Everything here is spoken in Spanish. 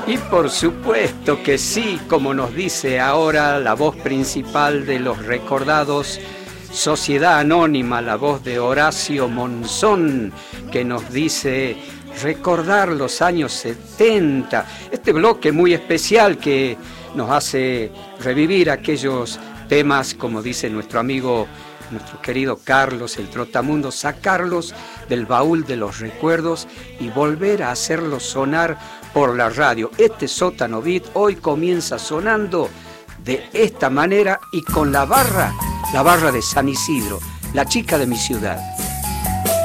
Y por supuesto que sí, como nos dice ahora la voz principal de los recordados, Sociedad Anónima, la voz de Horacio Monzón, que nos dice recordar los años 70, este bloque muy especial que nos hace revivir aquellos temas, como dice nuestro amigo, nuestro querido Carlos, el Trotamundo, sacarlos del baúl de los recuerdos y volver a hacerlos sonar por la radio. Este Sótano Beat hoy comienza sonando de esta manera y con la barra de San Isidro, la chica de mi ciudad.